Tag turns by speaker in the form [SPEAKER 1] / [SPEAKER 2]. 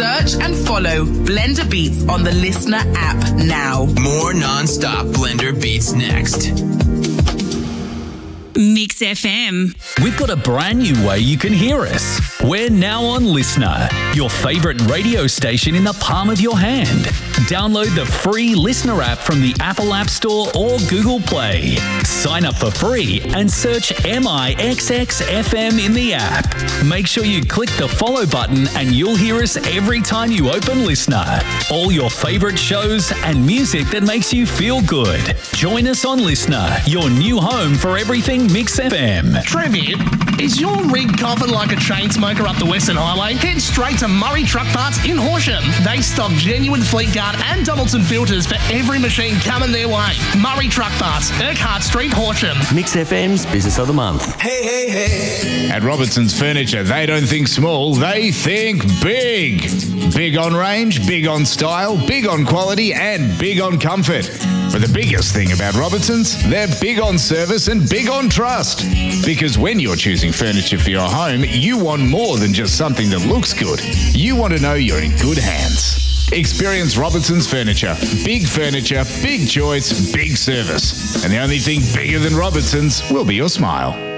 [SPEAKER 1] Search and follow Blender Beats on the Listener app now.
[SPEAKER 2] More non-stop Blender Beats next.
[SPEAKER 3] Mix FM.
[SPEAKER 4] We've got a brand new way you can hear us. We're now on Listener, your favourite radio station in the palm of your hand. Download the free Listener app from the Apple App Store or Google Play. Sign up for free and search MIXXFM in the app. Make sure you click the follow button and you'll hear us every time you open Listener. All your favourite shows and music that makes you feel good. Join us on Listener, your new home for everything Mix FM.
[SPEAKER 5] Trivia, is your rig coughing like a chain smoker up the Western Highway? Head straight to Murray Truck Parts in Horsham. They stock genuine Fleetguard and Donaldson filters for every machine coming their way. Murray Truck Parts, Urquhart Street, Horsham.
[SPEAKER 6] Mix FM's Business of the Month.
[SPEAKER 7] Hey, hey, hey.
[SPEAKER 8] At Robertson's Furniture, they don't think small, they think big. Big on range, big on style, big on quality, and big on comfort. But the biggest thing about Robertson's, they're big on service and big on trust. Because when you're choosing furniture for your home, you want more than just something that looks good. You want to know you're in good hands. Experience Robertson's Furniture. Big furniture, big choice, big service. And the only thing bigger than Robertson's will be your smile.